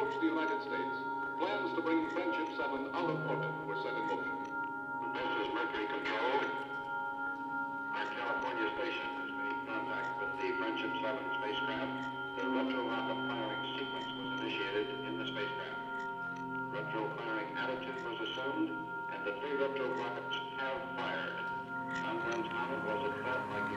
approached the United States, plans to bring Friendship 7 out of orbit were set in motion. This is Mercury Control. Our California station has made contact with the Friendship 7 spacecraft. The retro-rocket firing sequence was initiated in the spacecraft. Retro-firing attitude was assumed, and the 3 retro rockets have fired. Someone's comment was it felt like